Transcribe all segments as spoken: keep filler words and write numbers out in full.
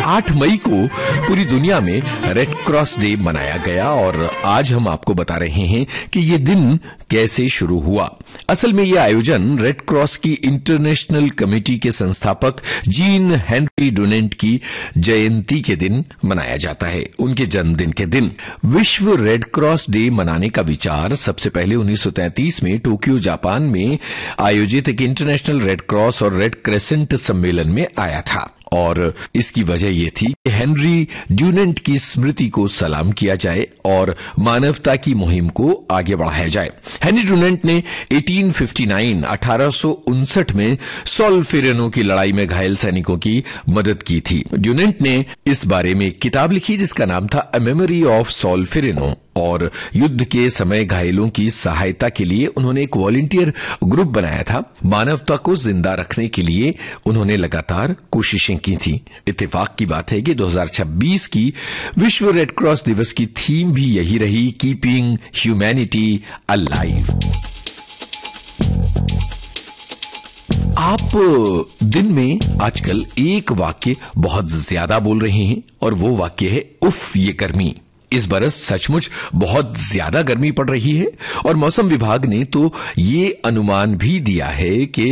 आठ मई को पूरी दुनिया में रेड क्रॉस डे मनाया गया और आज हम आपको बता रहे हैं कि ये दिन कैसे शुरू हुआ। असल में यह आयोजन रेड क्रॉस की इंटरनेशनल कमेटी के संस्थापक जीन हेनरी डुनेंट की जयंती के दिन मनाया जाता है, उनके जन्मदिन के दिन। विश्व रेड क्रॉस डे मनाने का विचार सबसे पहले उन्नीस सौ तैंतीस में टोक्यो जापान में आयोजित एक इंटरनेशनल रेड क्रॉस और रेड क्रेसेंट सम्मेलन में आया था और इसकी वजह यह थी कि हेनरी ड्यूनेंट की स्मृति को सलाम किया जाए और मानवता की मुहिम को आगे बढ़ाया जाए। हेनरी ड्यूनेंट ने अठारह सौ उनसठ में सॉल्फेरेनो की लड़ाई में घायल सैनिकों की मदद की थी। ड्यूनेंट ने इस बारे में एक किताब लिखी जिसका नाम था अ मेमोरी ऑफ सॉल्फेरेनो और युद्ध के समय घायलों की सहायता के लिए उन्होंने एक वॉलंटियर ग्रुप बनाया था। मानवता को जिंदा रखने के लिए उन्होंने लगातार कोशिशें की थी। इत्तेफाक की बात है कि दो हज़ार छब्बीस की विश्व रेड क्रॉस दिवस की थीम भी यही रही, कीपिंग ह्यूमैनिटी अलाइव। आप दिन में आजकल एक वाक्य बहुत ज्यादा बोल रहे हैं और वो वाक्य है उफ ये गर्मी। इस बरस सचमुच बहुत ज्यादा गर्मी पड़ रही है और मौसम विभाग ने तो ये अनुमान भी दिया है कि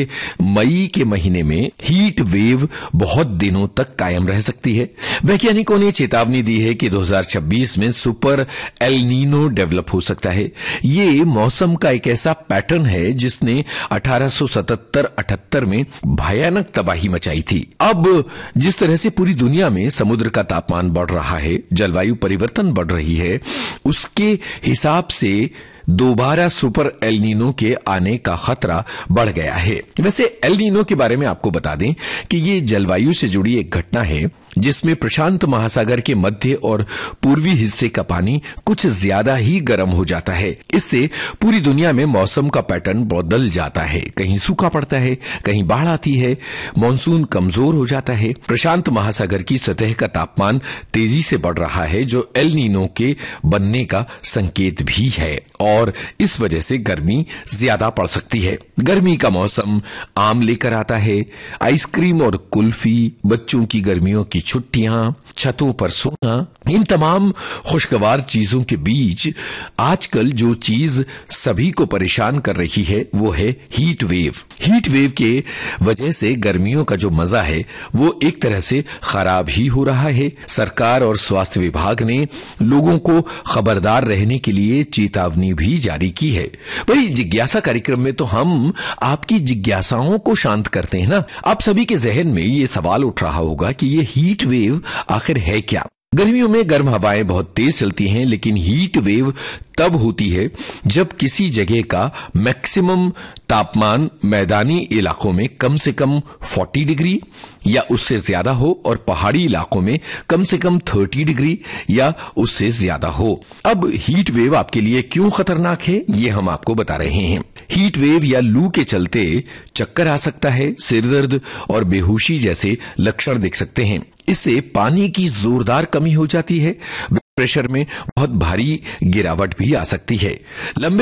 मई के महीने में हीट वेव बहुत दिनों तक कायम रह सकती है। वैज्ञानिकों ने चेतावनी दी है कि दो हज़ार छब्बीस में सुपर एल नीनो डेवलप हो सकता है। ये मौसम का एक ऐसा पैटर्न है जिसने अठारह सौ सतहत्तर अठहत्तर में भयानक तबाही मचाई थी। अब जिस तरह से पूरी दुनिया में समुद्र का तापमान बढ़ रहा है, जलवायु परिवर्तन बढ़ रही है, उसके हिसाब से दोबारा सुपर एल नीनो के आने का खतरा बढ़ गया है। वैसे एल नीनो के बारे में आपको बता दें कि ये जलवायु से जुड़ी एक घटना है जिसमें प्रशांत महासागर के मध्य और पूर्वी हिस्से का पानी कुछ ज्यादा ही गर्म हो जाता है। इससे पूरी दुनिया में मौसम का पैटर्न बदल जाता है। कहीं सूखा पड़ता है, कहीं बाढ़ आती है, मॉनसून कमजोर हो जाता है। प्रशांत महासागर की सतह का तापमान तेजी से बढ़ रहा है जो एल नीनो के बनने का संकेत भी है और इस वजह से गर्मी ज्यादा पड़ सकती है। गर्मी का मौसम आम लेकर आता है, आइसक्रीम और कुल्फी, बच्चों की गर्मियों की छुट्टियां, छतों पर सोना, इन तमाम खुशगवार चीजों के बीच आजकल जो चीज सभी को परेशान कर रही है वो है हीट वेव। हीट वेव के वजह से गर्मियों का जो मजा है वो एक तरह से खराब ही हो रहा है। सरकार और स्वास्थ्य विभाग ने लोगों को खबरदार रहने के लिए चेतावनी भी जारी की है। भाई जिज्ञासा कार्यक्रम में तो हम आपकी जिज्ञासाओं को शांत करते हैं ना। आप सभी के जहन में ये सवाल उठ रहा होगा कि ये हीट वेव आखिर है क्या। गर्मियों में गर्म हवाएं बहुत तेज चलती हैं, लेकिन हीट वेव तब होती है जब किसी जगह का मैक्सिमम तापमान मैदानी इलाकों में कम से कम चालीस डिग्री या उससे ज्यादा हो और पहाड़ी इलाकों में कम से कम तीस डिग्री या उससे ज्यादा हो। अब हीट वेव आपके लिए क्यों खतरनाक है ये हम आपको बता रहे हैं। हीट वेव या लू के चलते चक्कर आ सकता है, सिरदर्द और बेहोशी जैसे लक्षण दिख सकते हैं। इससे पानी की जोरदार कमी हो जाती है, प्रेशर में बहुत भारी गिरावट भी आ सकती है। लंबे